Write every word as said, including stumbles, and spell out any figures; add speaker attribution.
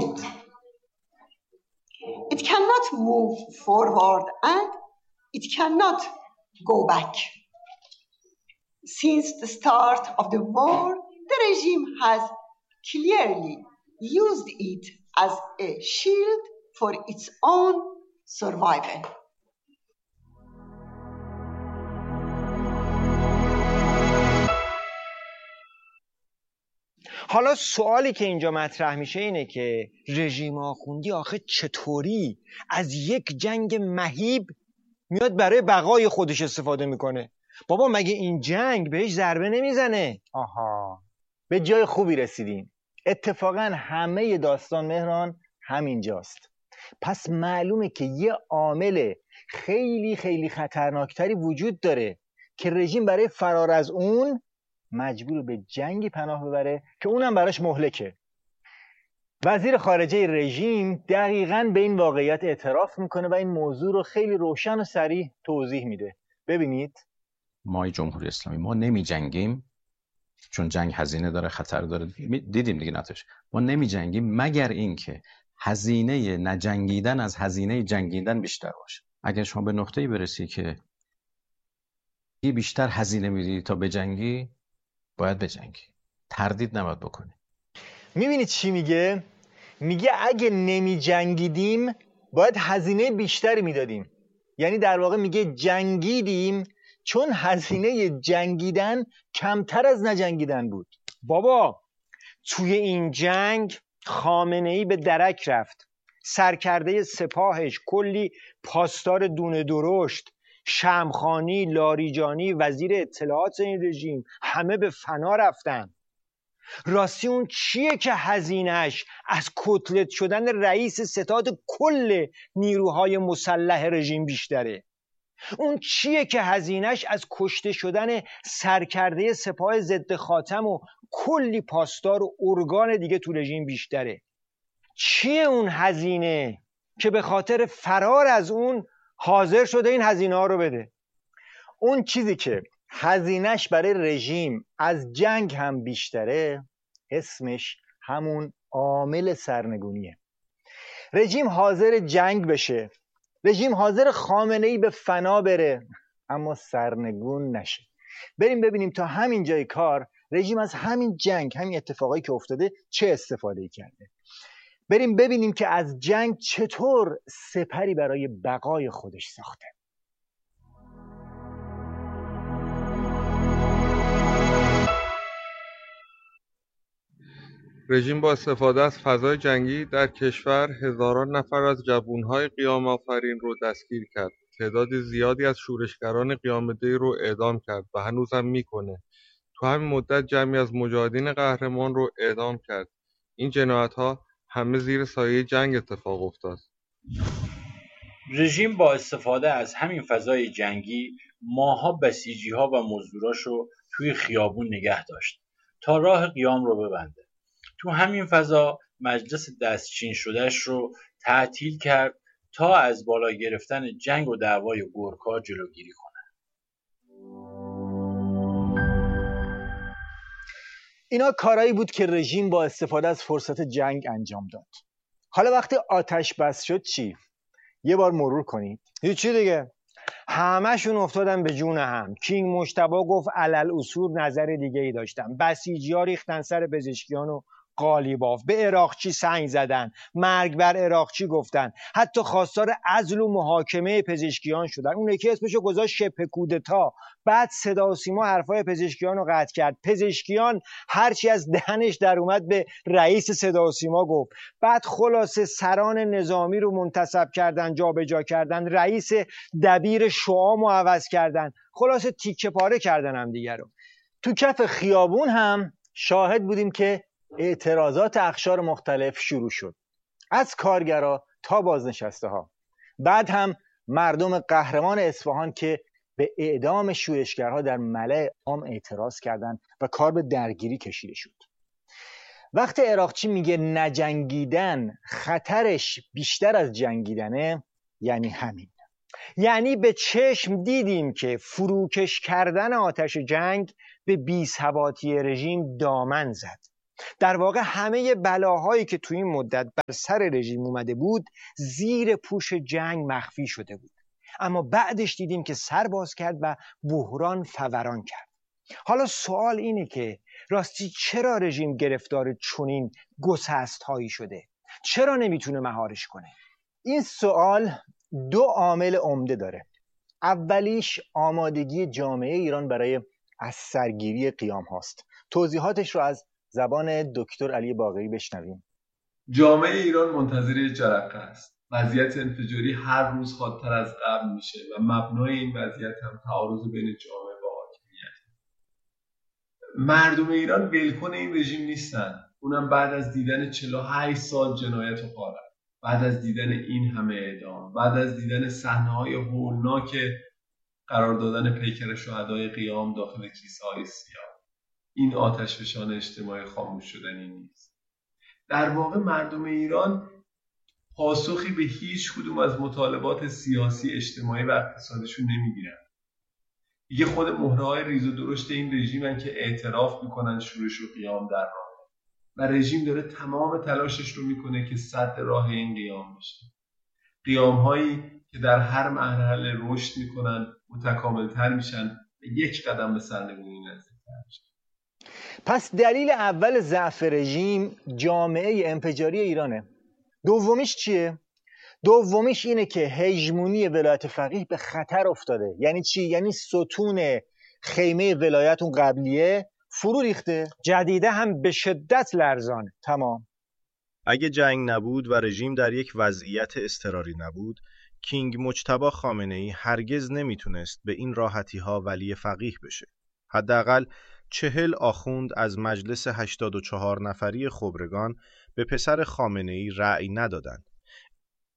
Speaker 1: it. It cannot move forward and it cannot go back. Since the start of the war, the regime has clearly used it as a shield for its own survival.
Speaker 2: حالا سوالی که اینجا مطرح میشه اینه که رژیم آخوندی آخه چطوری از یک جنگ مهیب میاد برای بقای خودش استفاده میکنه؟ بابا مگه این جنگ بهش ضربه نمیزنه؟
Speaker 3: آها، به جای خوبی رسیدیم. اتفاقا همه داستان مهران همینجاست. پس معلومه که یه عامل خیلی خیلی خطرناکتری وجود داره که رژیم برای فرار از اون مجبور به جنگی پناه ببره که اونم براش مهلکه. وزیر خارجه رژیم دقیقاً به این واقعیت اعتراف میکنه و این موضوع رو خیلی روشن و صریح توضیح میده. ببینید،
Speaker 4: ما جمهوری اسلامی ما نمی جنگیم چون جنگ هزینه داره، خطر داره. دیدیم دیگه نتیجه. ما نمی جنگیم مگر اینکه هزینه نجنگیدن از هزینه جنگیدن بیشتر باشه. اگر شما به نقطه‌ای برسی که بیشتر هزینه میدی تا بجنگی، باید بجنگی، تردید نباید بکنی.
Speaker 3: میبینید چی میگه؟ میگه اگه نمی جنگیدیم باید هزینه بیشتری میدادیم. یعنی در واقع میگه جنگیدیم چون هزینه جنگیدن کمتر از نجنگیدن بود.
Speaker 2: بابا توی این جنگ خامنه‌ای به درک رفت، سرکرده سپاهش کلی پاسدار دونه درشت، شمخانی، لاریجانی، وزیر اطلاعات این رژیم همه به فنا رفتن. راستی اون چیه که هزینهش از کتلت شدن رئیس ستاد کل نیروهای مسلح رژیم بیشتره؟ اون چیه که هزینهش از کشته شدن سرکرده سپاه ضد خاتم و کلی پاسدار و ارگان دیگه تو رژیم بیشتره؟ چیه اون هزینه که به خاطر فرار از اون حاضر شده این هزینه ها رو بده؟
Speaker 3: اون چیزی که هزینهش برای رژیم از جنگ هم بیشتره اسمش همون عامل سرنگونیه. رژیم حاضر جنگ بشه، رژیم حاضر خامنه‌ای به فنا بره، اما سرنگون نشه. بریم ببینیم تا همین جای کار رژیم از همین جنگ، همین اتفاقایی که افتاده چه استفاده کرده. بریم ببینیم که از جنگ چطور سپری برای بقای خودش ساخته.
Speaker 5: رژیم با استفاده از فضای جنگی در کشور هزاران نفر از جوانهای قیام آفرین رو دستگیر کرد. تعداد زیادی از شورشگران قیام‌دی رو اعدام کرد و هنوزم میکنه. تو همین مدت جمعی از مجاهدین قهرمان رو اعدام کرد. این جنایت‌ها همه زیر سایه جنگ اتفاق افتاد.
Speaker 6: رژیم با استفاده از همین فضای جنگی ماها بسیجی‌ها و مزدوراشو توی خیابون نگه داشت تا راه قیام رو ببنده. تو همین فضا مجلس دستچین شدهش رو تعطیل کرد تا از بالا گرفتن جنگ و دعوای گورکا جلوگیری کنه.
Speaker 3: اینا کارایی بود که رژیم با استفاده از فرصت جنگ انجام داد. حالا وقتی آتش بس شد چی؟ یه بار مرور کنید.
Speaker 2: هیچی دیگه، همه‌شون افتادن به جون هم. کینگ مجتبی گفت علل اصول نظر دیگه ای داشتن. بسیجی‌ها ریختن سر پزشکیان و قالیباف، به عراقچی سنگ زدن، مرگ بر عراقچی گفتن، حتی خواستار عزل و محاکمه پزشکیان شدن. اون یکی اسمشو گذاشت شبه کودتا. بعد صدا و سیما حرفای پزشکیان رو قطع کرد. پزشکیان هرچی از دهنش در اومد به رئیس صدا و سیما گفت. بعد خلاصه سران نظامی رو منتصب کردن، جابجا کردن، رئیس دبیر شعامو عوض کردن، خلاصه تیکه پاره کردن هم دیگه رو.
Speaker 3: تو کف خیابون هم شاهد بودیم که اعتراضات اقشار مختلف شروع شد، از کارگرا تا بازنشسته ها. بعد هم مردم قهرمان اصفهان که به اعدام شورشگرها در ملأ عام اعتراض کردند و کار به درگیری کشیده شد. وقتی عراقچی میگه نجنگیدن خطرش بیشتر از جنگیدنه، یعنی همین.
Speaker 2: یعنی به چشم دیدیم که فروکش کردن آتش جنگ به بی‌ثباتی رژیم دامن زد. در واقع همه بلاهایی که توی این مدت بر سر رژیم اومده بود زیر پوش جنگ مخفی شده بود، اما بعدش دیدیم که سر باز کرد و بحران فوران کرد. حالا سوال اینه که راستی چرا رژیم گرفتار چنین گسست هایی شده؟ چرا نمیتونه مهارش کنه؟
Speaker 3: این سوال دو عامل عمده داره. اولیش آمادگی جامعه ایران برای از سرگیری قیام هاست. توضیحاتش رو از زبان دکتر علی باقری بشنویم.
Speaker 7: جامعه ایران منتظر جرقه است. وضعیت انفجاری هر روز حادتر از قبل میشه و مبنای این وضعیت هم تعارض بین جامعه و حاکمیت. مردم ایران ولکن این رژیم نیستن، اونم بعد از دیدن چهل و هشت سال جنایت و غارت، بعد از دیدن این همه اعدام، بعد از دیدن صحنه‌های هولناک قرار دادن پیکر شهدای قیام داخل کیسه‌های سیاه. این آتشفشان اجتماعی خاموش شدنی نیست. در واقع مردم ایران پاسخی به هیچ کدوم از مطالبات سیاسی، اجتماعی و اقتصادیشون نمیگیرن. دیگه خود مهره‌های ریز و درشت این رژیمن که اعتراف میکنن شورش و قیام در راه و رژیم داره تمام تلاشش رو میکنه که سد راه این قیام بشه. قیام‌هایی که در هر مرحله رشد میکنن، متکامل‌تر میشن و یک قدم به سرنگونی نزدیک‌تر میشن.
Speaker 3: پس دلیل اول ضعف رژیم جامعه انفجاری ایرانه. دومیش چیه؟ دومیش اینه که هژمونی ولایت فقیه به خطر افتاده. یعنی چی؟ یعنی ستون خیمه ولایت اون قبلیه فرو ریخته،
Speaker 2: جدیده هم به شدت لرزانه.
Speaker 3: تمام.
Speaker 8: اگه جنگ نبود و رژیم در یک وضعیت اضطراری نبود، کینگ مجتبی خامنه‌ای هرگز نمیتونست به این راحتی ها ولی فقیه بشه. حداقل چهل آخوند از مجلس هشتاد و چهار نفری خبرگان به پسر خامنه‌ای رأی ندادند.